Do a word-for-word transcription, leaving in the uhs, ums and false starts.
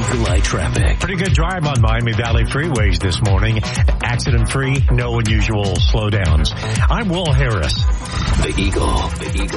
Overnight traffic. Pretty good drive on Miami Valley freeways this morning. Accident-free, no unusual slowdowns. I'm Will Harris. The Eagle. The Eagle.